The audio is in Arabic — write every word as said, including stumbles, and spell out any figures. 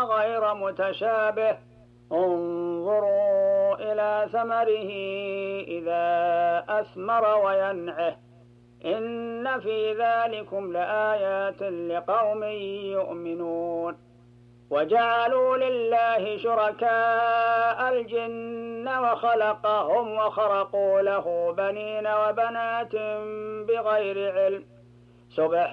غير متشابه انظروا إلى ثمره إذا أثمر وينعه إن في ذلكم لآيات لقوم يؤمنون وجعلوا لله شركاء الجن وخلقهم وخرقوا له بنين وبنات بغير علم سبحانه